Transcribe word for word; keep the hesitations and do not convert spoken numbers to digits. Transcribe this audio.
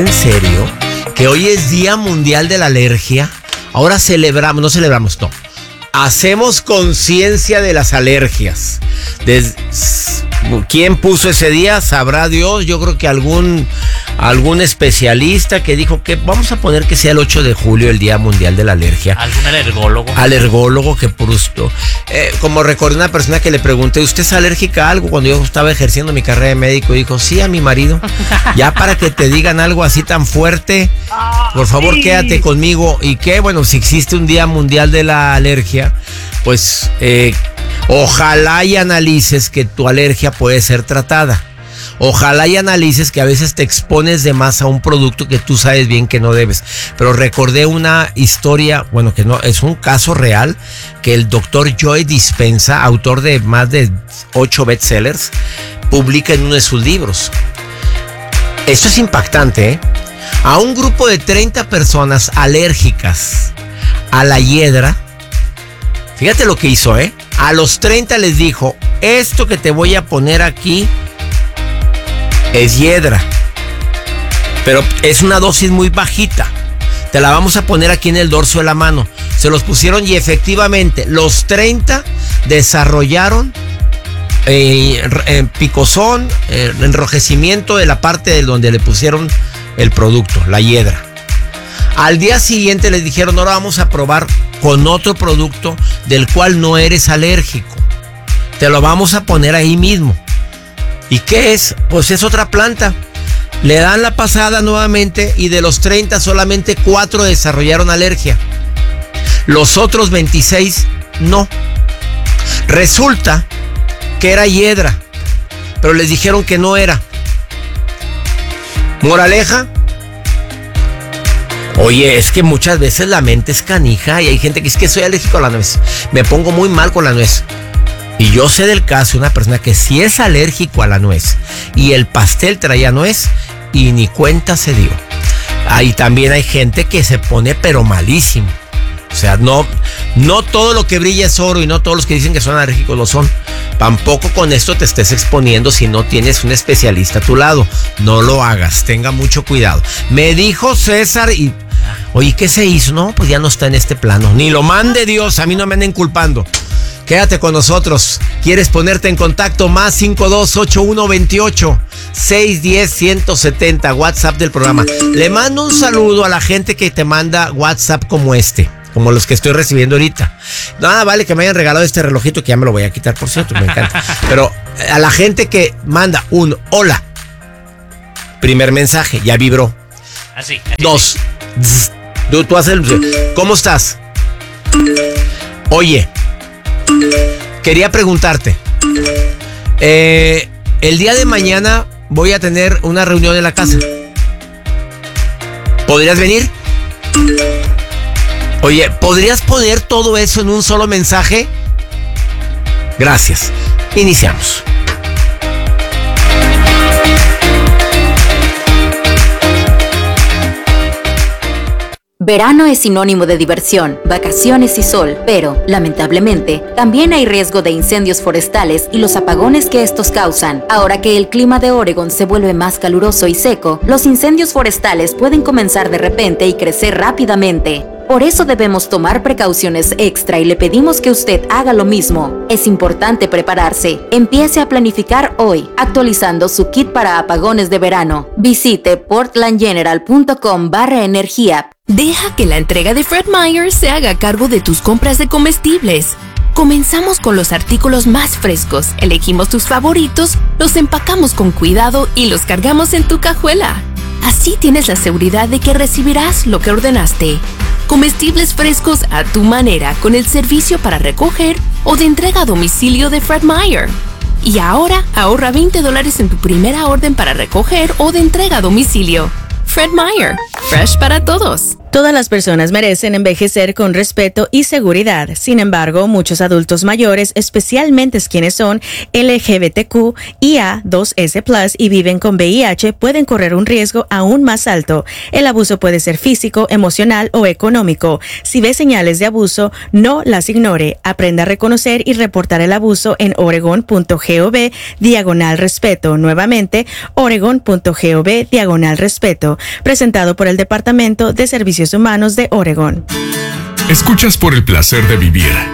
¿En serio? Que hoy es Día Mundial de la Alergia. Ahora celebramos, no celebramos, no. Hacemos conciencia de las alergias. Des, ¿Quién puso ese día? Sabrá Dios. Yo creo que algún, algún especialista que dijo que vamos a poner que sea el ocho de julio, el Día Mundial de la Alergia. ¿Algún alergólogo? Alergólogo que puso. Eh, como recordé una persona que le pregunté, ¿usted es alérgica a algo? Cuando yo estaba ejerciendo mi carrera de médico, dijo, sí, a mi marido. Ya para que te digan algo así tan fuerte, por favor, sí. Quédate conmigo. Y que, bueno, si existe un Día Mundial de la Alergia, pues eh, ojalá y analices que tu alergia puede ser tratada. Ojalá y analices que a veces te expones de más a un producto que tú sabes bien que no debes. Pero recordé una historia, bueno, que no, es un caso real, que el doctor Joe Dispenza, autor de más de ocho bestsellers, publica en uno de sus libros. Esto es impactante, ¿eh? A un grupo de treinta personas alérgicas a la hiedra, fíjate lo que hizo, ¿eh? A los treinta les dijo, esto que te voy a poner aquí es hiedra, pero es una dosis muy bajita. Te la vamos a poner aquí en el dorso de la mano. Se los pusieron y efectivamente los treinta desarrollaron eh, eh, picozón, eh, enrojecimiento de la parte de donde le pusieron el producto, la hiedra. Al día siguiente les dijeron, ahora vamos a probar con otro producto del cual no eres alérgico. Te lo vamos a poner ahí mismo. ¿Y qué es? Pues es otra planta. Le dan la pasada nuevamente y de los treinta solamente cuatro desarrollaron alergia. Los otros veintiséis no. Resulta que era hiedra, pero les dijeron que no era. Moraleja. Oye, es que muchas veces la mente es canija y hay gente que es que soy alérgico a la nuez. Me pongo muy mal con la nuez. Y yo sé del caso de una persona que sí es alérgico a la nuez y el pastel traía nuez y ni cuenta se dio. Ahí también hay gente que se pone pero malísimo. O sea, no, no todo lo que brilla es oro y no todos los que dicen que son alérgicos lo son. Tampoco con esto te estés exponiendo si no tienes un especialista a tu lado. No lo hagas, tenga mucho cuidado. Me dijo César y... Oye, ¿qué se hizo? No, pues ya no está en este plano. Ni lo mande Dios, a mí no me anden culpando. Quédate con nosotros. ¿Quieres ponerte en contacto? Más cinco dos ocho uno veintiocho seiscientos diez ciento setenta, WhatsApp del programa. Le mando un saludo a la gente que te manda WhatsApp como este, como los que estoy recibiendo ahorita. Nada, vale que me hayan regalado este relojito que ya me lo voy a quitar, por cierto, me encanta. Pero a la gente que manda un hola, primer mensaje, ya vibró. Así. Dos, zzz, tú, tú haces el... ¿Cómo estás? Oye, quería preguntarte, eh, el día de mañana voy a tener una reunión en la casa. ¿Podrías venir? Oye, ¿podrías poner todo eso en un solo mensaje? Gracias. Iniciamos. Verano es sinónimo de diversión, vacaciones y sol, pero, lamentablemente, también hay riesgo de incendios forestales y los apagones que estos causan. Ahora que el clima de Oregon se vuelve más caluroso y seco, los incendios forestales pueden comenzar de repente y crecer rápidamente. Por eso debemos tomar precauciones extra y le pedimos que usted haga lo mismo. Es importante prepararse. Empiece a planificar hoy, actualizando su kit para apagones de verano. Visite portlandgeneral.com barra energía. Deja que la entrega de Fred Meyer se haga cargo de tus compras de comestibles. Comenzamos con los artículos más frescos, elegimos tus favoritos, los empacamos con cuidado y los cargamos en tu cajuela. Así tienes la seguridad de que recibirás lo que ordenaste. Comestibles frescos a tu manera con el servicio para recoger o de entrega a domicilio de Fred Meyer. Y ahora ahorra veinte dólares en tu primera orden para recoger o de entrega a domicilio. Fred Meyer, fresh para todos. Todas las personas merecen envejecer con respeto y seguridad. Sin embargo, muchos adultos mayores, especialmente quienes son L G B T Q I A dos S plus y viven con V I H, pueden correr un riesgo aún más alto. El abuso puede ser físico, emocional o económico. Si ve señales de abuso, no las ignore. Aprenda a reconocer y reportar el abuso en oregon.gov diagonal respeto. Nuevamente, oregon.gov diagonal respeto. Presentado por el Departamento de Servicios Humanos de Oregon. Escuchas por el placer de vivir